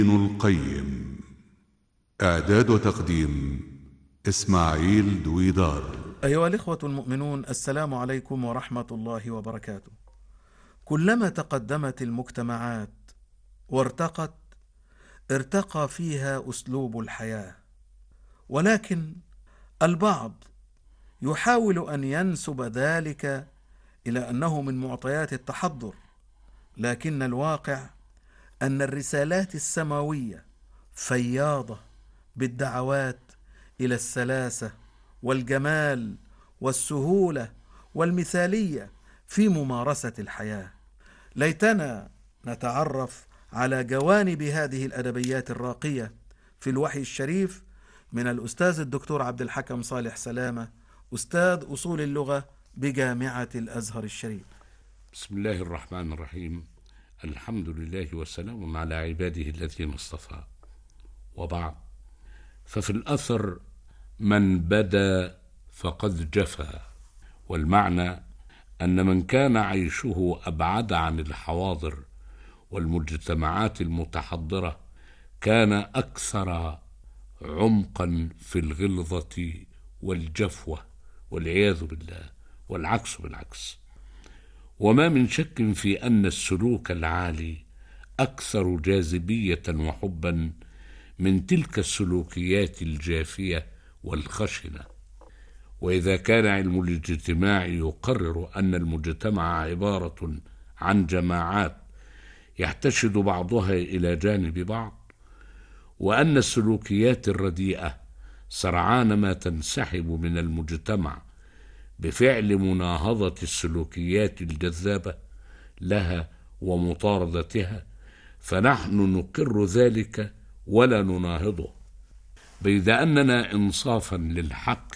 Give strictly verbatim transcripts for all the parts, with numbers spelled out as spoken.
ابن القيم. إعداد وتقديم إسماعيل دويدار. أيها الإخوة المؤمنون، السلام عليكم ورحمة الله وبركاته. كلما تقدمت المجتمعات وارتقت ارتقى فيها أسلوب الحياة، ولكن البعض يحاول أن ينسب ذلك إلى أنه من معطيات التحضر، لكن الواقع أن الرسالات السماوية فياضة بالدعوات إلى السلاسة والجمال والسهولة والمثالية في ممارسة الحياة. ليتنا نتعرف على جوانب هذه الأدبيات الراقية في الوحي الشريف من الأستاذ الدكتور عبد الحكم صالح سلامة، أستاذ أصول اللغة بجامعة الأزهر الشريف. بسم الله الرحمن الرحيم. الحمد لله والسلام على عباده الذين اصطفى، وبعد، ففي الأثر من بدا فقد جفا، والمعنى أن من كان عيشه أبعد عن الحواضر والمجتمعات المتحضرة كان أكثر عمقا في الغلظة والجفوة والعياذ بالله، والعكس بالعكس. وما من شك في أن السلوك العالي أكثر جاذبية وحبا من تلك السلوكيات الجافية والخشنة. وإذا كان علم الاجتماع يقرر أن المجتمع عبارة عن جماعات يحتشد بعضها إلى جانب بعض، وأن السلوكيات الرديئة سرعان ما تنسحب من المجتمع بفعل مناهضة السلوكيات الجذابة لها ومطاردتها، فنحن نقر ذلك ولا نناهضه، بيد أننا إنصافا للحق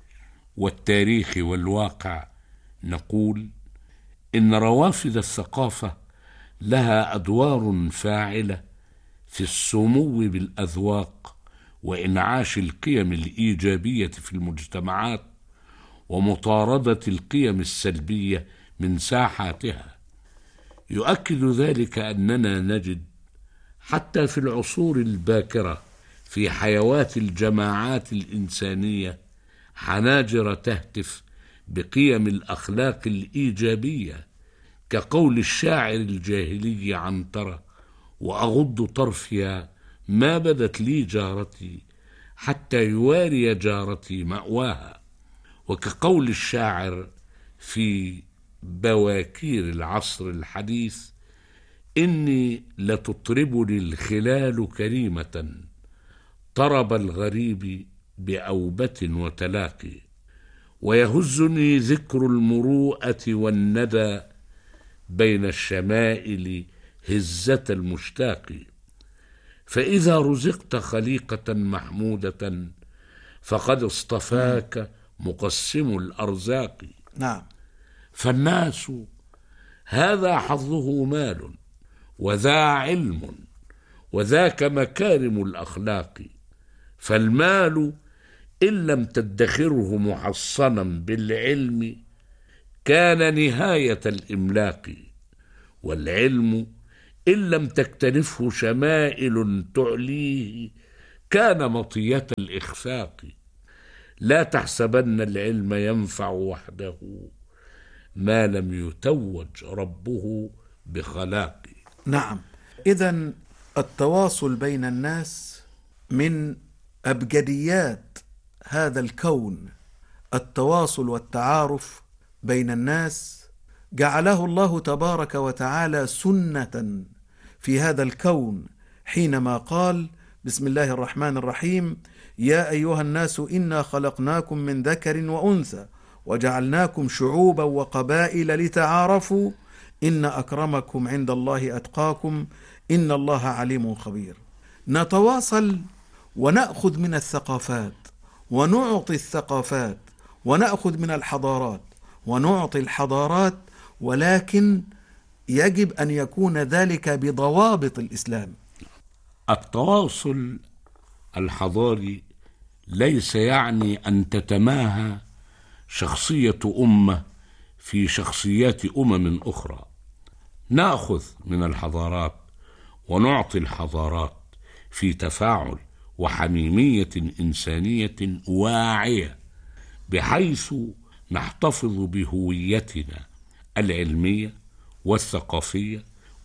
والتاريخ والواقع نقول إن روافد الثقافة لها أدوار فاعلة في السمو بالأذواق وإنعاش القيم الإيجابية في المجتمعات ومطاردة القيم السلبية من ساحاتها. يؤكد ذلك أننا نجد حتى في العصور الباكرة في حيوات الجماعات الإنسانية حناجر تهتف بقيم الأخلاق الإيجابية، كقول الشاعر الجاهلي عنترة: وأغض طرفي ما بدت لي جارتي حتى يواري جارتي مأواها، وكقول الشاعر في بواكير العصر الحديث: إني لتطربني الخلال كريمة طرب الغريب بأوبة وتلاقي، ويهزني ذكر المروءة والندى بين الشمائل هزة المشتاق، فإذا رزقت خليقة محمودة فقد اصطفاك مقسم الأرزاق. نعم. فالناس هذا حظه مال، وذا علم، وذاك مكارم الأخلاق، فالمال إن لم تدخره محصنا بالعلم كان نهاية الإملاق، والعلم إن لم تكتنفه شمائل تعليه كان مطية الإخفاق. لا تحسبن العلم ينفع وحده ما لم يتوج ربه بخلاق. نعم، إذن التواصل بين الناس من أبجديات هذا الكون. التواصل والتعارف بين الناس جعله الله تبارك وتعالى سنة في هذا الكون حينما قال: بسم الله الرحمن الرحيم: يا أيها الناس إنا خلقناكم من ذكر وأنثى وجعلناكم شعوبا وقبائل لتعارفوا إن أكرمكم عند الله أتقاكم إن الله عليم خبير. نتواصل ونأخذ من الثقافات ونعطي الثقافات، ونأخذ من الحضارات ونعطي الحضارات، ولكن يجب أن يكون ذلك بضوابط الإسلام. التواصل الحضاري ليس يعني أن تتماهى شخصية أمة في شخصيات أمم أخرى. نأخذ من الحضارات ونعطي الحضارات، في تفاعل وحميمية إنسانية واعية، بحيث نحتفظ بهويتنا العلمية والثقافية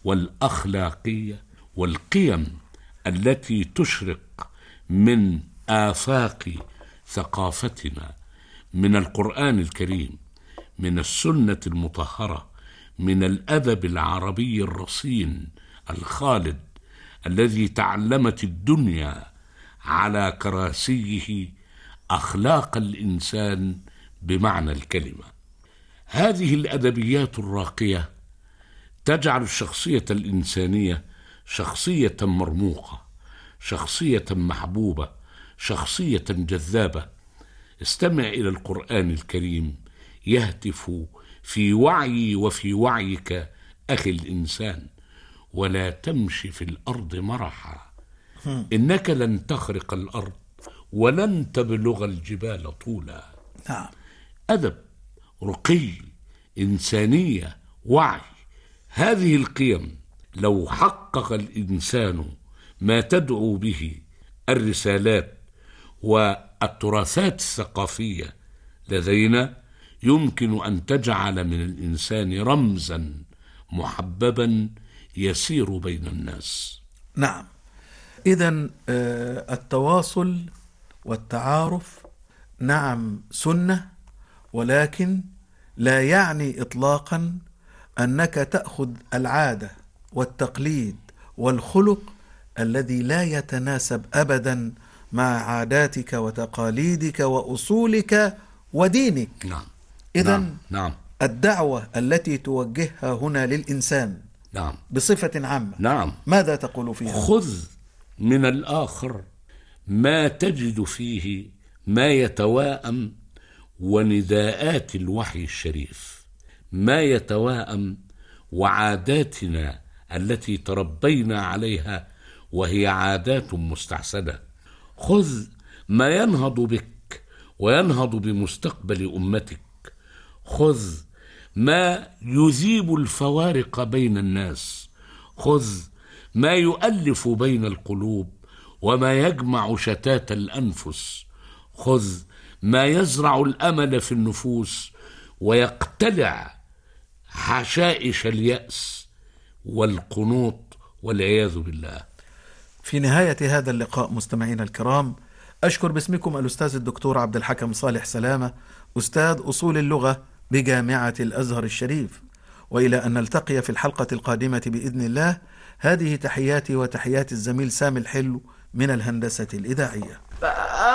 والأخلاقية والقيم التي تشرق من آفاق ثقافتنا، من القرآن الكريم، من السنة المطهرة، من الأدب العربي الرصين الخالد الذي تعلمت الدنيا على كراسيه أخلاق الإنسان بمعنى الكلمة. هذه الأدبيات الراقية تجعل الشخصية الإنسانية شخصية مرموقة، شخصية محبوبة، شخصية جذابة. استمع إلى القرآن الكريم يهتف في وعي وفي وعيك أخي الإنسان: ولا تمشي في الأرض مرحا إنك لن تخرق الأرض ولن تبلغ الجبال طولا. نعم. أدب، رقي، إنسانية، وعي. هذه القيم لو حقق الإنسان ما تدعو به الرسالات والتراثات الثقافية لدينا، يمكن أن تجعل من الإنسان رمزا محببا يسير بين الناس. نعم. إذن التواصل والتعارف نعم سنة، ولكن لا يعني إطلاقا أنك تأخذ العادة والتقليد والخلق الذي لا يتناسب أبدا مع عاداتك وتقاليدك وأصولك ودينك. نعم. إذن نعم. نعم. الدعوة التي توجهها هنا للإنسان نعم. بصفة عامة، نعم. ماذا تقول فيها؟ خذ من الآخر ما تجد فيه ما يتواءم ونداءات الوحي الشريف، ما يتواءم وعاداتنا التي تربينا عليها وهي عادات مستحسنة. خذ ما ينهض بك وينهض بمستقبل أمتك. خذ ما يذيب الفوارق بين الناس. خذ ما يؤلف بين القلوب وما يجمع شتات الأنفس. خذ ما يزرع الأمل في النفوس ويقتلع حشائش اليأس والقنوط والعياذ بالله. في نهاية هذا اللقاء مستمعينا الكرام، أشكر باسمكم الأستاذ الدكتور عبد الحكم صالح سلامة، أستاذ أصول اللغة بجامعة الأزهر الشريف، وإلى أن نلتقي في الحلقة القادمة بإذن الله. هذه تحياتي وتحيات الزميل سامي الحلو من الهندسة الإذاعية.